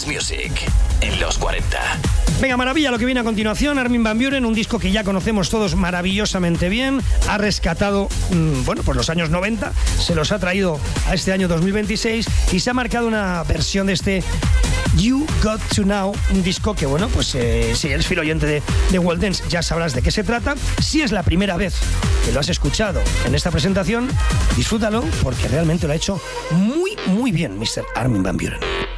Dance Music en los 40. Venga, maravilla lo que viene a continuación. Armin van Buuren, un disco que ya conocemos todos maravillosamente bien. Ha rescatado, pues los años 90, se los ha traído a este año 2026 y se ha marcado una versión de este You Got To Know, un disco que, si eres fiel oyente de World Dance ya sabrás de qué se trata. Si es la primera vez que lo has escuchado en esta presentación, disfrútalo porque realmente lo ha hecho muy, muy bien Mr. Armin van Buuren.